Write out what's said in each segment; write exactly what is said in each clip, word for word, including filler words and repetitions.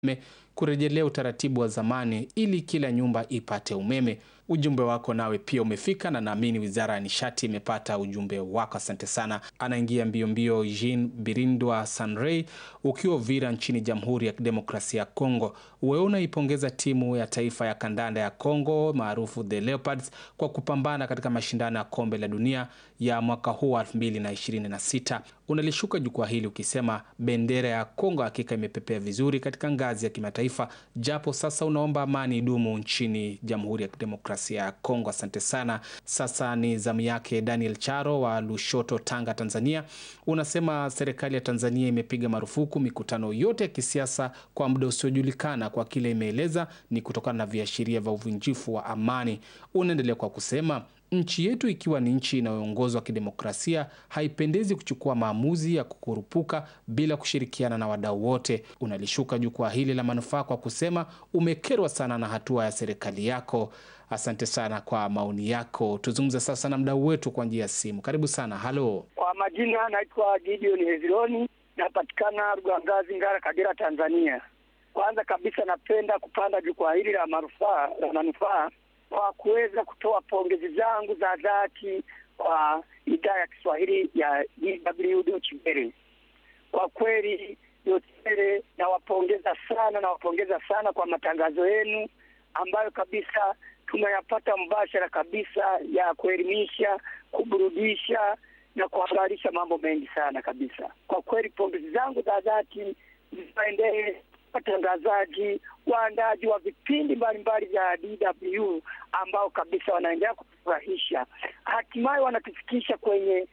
kurejelea utaratibu wa zamani ili kila nyumba ipate umeme. Ujumbe wako nawe pia umefika na naamini Wizara ya Nishati imepata ujumbe wako. Asante sana. Anaingia mbio mbio Jean Birindwa Sanrey ukiwa Uvira nchini Jamhuri ya Kidemokrasia ya Kongo. Wewe unaipongeza timu ya taifa ya kandanda ya Kongo maarufu The Leopards kwa kupambana katika mashindano ya Kombe la Dunia ya mwaka huu elfu mbili na ishirini na sita. Unalishuka jukwaa hili ukisema bendera ya Kongo hakika imepepea vizuri katika ngazi ya kimataifa, japo sasa unaomba amani idumu nchini Jamhuri ya Kidemokrasia ya Kongo. Asante sana. Sasa ni zamu yake Daniel Charo wa Lushoto, Tanga, Tanzania. Unasema serikali ya Tanzania imepiga marufuku mikutano yote ya kisiasa kwa muda usiojulikana, kwa kile imeeleza ni kutokana na viashiria vya uvunjifu wa amani. Unaendelea kwa kusema nchi yetu ikiwa ni nchi inayoongozwa kidemokrasia haipendezi kuchukua maamuzi ya kukurupuka bila kushirikiana na wadau wote. Unalishuka jukwaa hili la manufaa kwa kusema umekerwa sana na hatua ya serikali yako. Asante sana kwa maoni yako. Tuzungumze sasa na mdau wetu kwa njia ya simu. Karibu sana. Halo. Kwa majina naitwa Gideon Hezironi, napatikana Rugangazi, Ngara, Kagera, Tanzania. Kwanza kabisa napenda kupanda jukwaa hili la manufaa la manufaa kwa kuweza kutoa pongezi zangu za dhati kwa idhaa ya Kiswahili ya D W Deutsche Welle. Kwa kweli Deutsche Welle nawapongeza sana, nawapongeza sana kwa matangazo yenu ambayo kabisa tunayapata mbashara kabisa, ya kuelimisha, kuburudisha na kuhabarisha mambo mengi sana kabisa. Kwa kweli pongezi zangu za dhati ziendelee watangazaji, waandaji wa vipindi mbalimbali vya D W ambao kabisa wanaendelea kufurahisha. Hatimaye wanatufikisha kwenye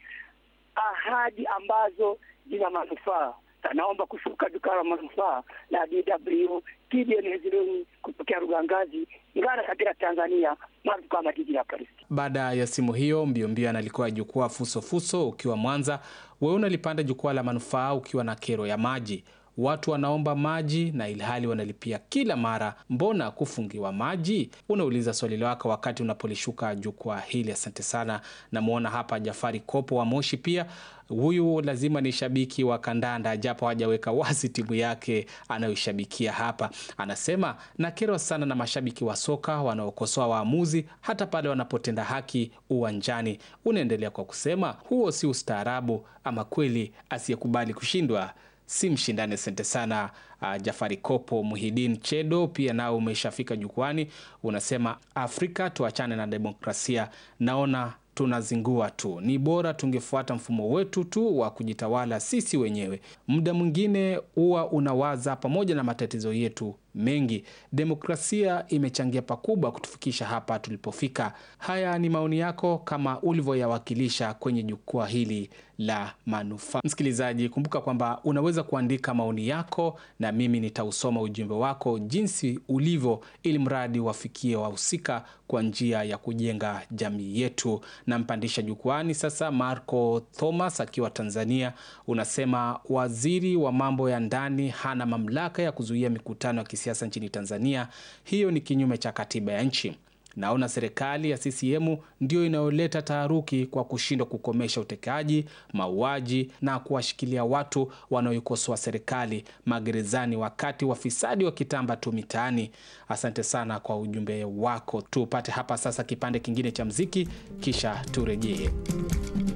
ahadi ambazo zina manufaa. Naomba kushuka jukwaa la manufaa la D W Gideon Hezironi kutokea Rugangazi, Ngara, Kagera, Tanzania, maarufu kama jiji la Paris. Baada ya simu hiyo mbio mbio analikuwa jukwaa Fuso Fuso ukiwa Mwanza. Wewe unalipanda jukwaa la manufaa ukiwa na kero ya maji. Watu wanaomba maji na ilhali wanalipia kila mara, mbona kufungiwa maji? Unauliza swali lako wakati unapolishuka jukwaa hili. Asante sana. Namuona hapa Jafari Kopo wa Moshi pia. Huyu lazima ni shabiki wa kandanda, japo hajaweka wazi timu yake anayoshabikia hapa. Anasema nakerwa sana na mashabiki wa soka wanaokosoa waamuzi hata pale wanapotenda haki uwanjani. Unaendelea kwa kusema huo si ustaarabu, ama kweli asiyekubali kushindwa si mshindani. Asante sana uh, Jafari Kopo. Muhidin Chedo pia nao umeshafika jukwani. Unasema Afrika tuachane na demokrasia, naona tunazingua tu, ni bora tungefuata mfumo wetu tu wa kujitawala sisi wenyewe. Muda mwingine huwa unawaza pamoja na matatizo yetu mengi. Demokrasia imechangia pakubwa kutufikisha hapa tulipofika. Haya ni maoni yako kama ulivyoyawakilisha kwenye jukwaa hili la manufaa. Msikilizaji, kumbuka kwamba unaweza kuandika maoni yako na mimi nitausoma ujumbe wako jinsi ulivyo, ili mradi wafikie wahusika kwa njia ya kujenga jamii yetu. Na mpandisha jukwani sasa Marco Thomas akiwa Tanzania. Unasema waziri wa mambo ya ndani hana mamlaka ya kuzuia mikutano ya kisiasa nchini Tanzania. Hiyo ni kinyume cha katiba ya nchi. Naona serikali ya C C M ndio inayoleta taharuki kwa kushindwa kukomesha utekaji, mauaji na kuwashikilia watu wanaoikosoa serikali magerezani wakati wafisadi wa kitamba tu mitaani. Asante sana kwa ujumbe wako. Tupate hapa sasa kipande kingine cha mziki kisha turejee.